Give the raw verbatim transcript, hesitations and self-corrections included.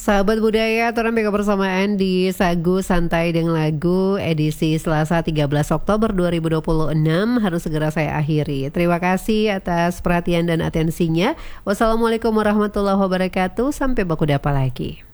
Sahabat budaya, turun kebersamaan di Sagu Santai dengan Lagu edisi Selasa tiga belas Oktober dua ribu dua puluh enam harus segera saya akhiri. Terima kasih atas perhatian dan atensinya. Wassalamualaikum warahmatullahi wabarakatuh. Sampai baku dapa lagi.